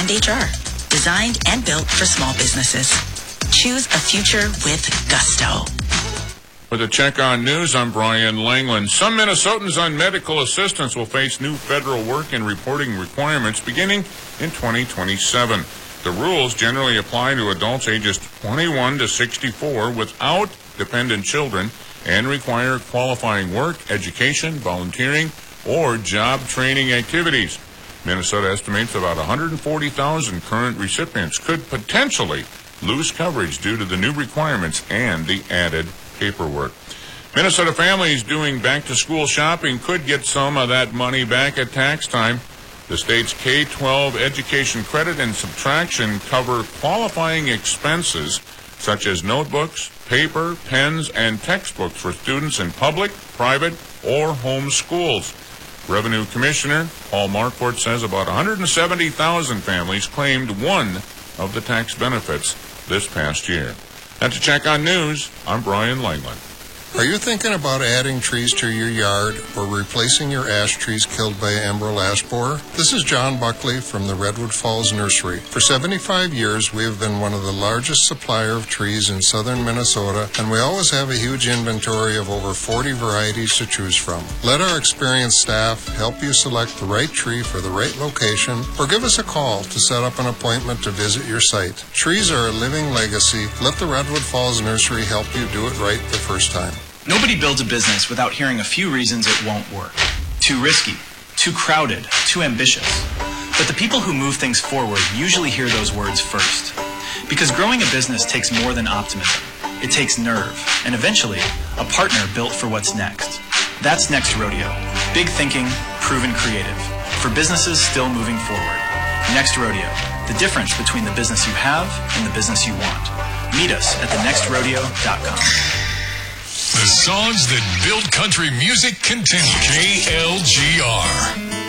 and HR. Designed and built for small businesses. Choose a future with gusto. With a check on news, I'm Brian Langland. Some Minnesotans on medical assistance will face new federal work and reporting requirements beginning in 2027. The rules generally apply to adults ages 21 to 64 without dependent children and require qualifying work, education, volunteering, or job training activities. Minnesota estimates about 140,000 current recipients could potentially lose coverage due to the new requirements and the added paperwork. Minnesota families doing back-to-school shopping could get some of that money back at tax time. The state's K-12 education credit and subtraction cover qualifying expenses such as notebooks, paper, pens, and textbooks for students in public, private, or home schools. Revenue Commissioner Paul Marquardt says about 170,000 families claimed one of the tax benefits this past year. And to check on news, I'm Brian Langland. Are you thinking about adding trees to your yard or replacing your ash trees killed by Emerald ash borer? This is John Buckley from the Redwood Falls Nursery. For 75 years, we have been one of the largest supplier of trees in southern Minnesota, and we always have a huge inventory of over 40 varieties to choose from. Let our experienced staff help you select the right tree for the right location, or give us a call to set up an appointment to visit your site. Trees are a living legacy. Let the Redwood Falls Nursery help you do it right the first time. Nobody builds a business without hearing a few reasons it won't work. Too risky, too crowded, too ambitious. But the people who move things forward usually hear those words first. Because growing a business takes more than optimism. It takes nerve, and eventually, a partner built for what's next. That's Next Rodeo. Big thinking, proven creative. For businesses still moving forward. Next Rodeo. The difference between the business you have and the business you want. Meet us at thenextrodeo.com. The songs that build country music continue. KLGR.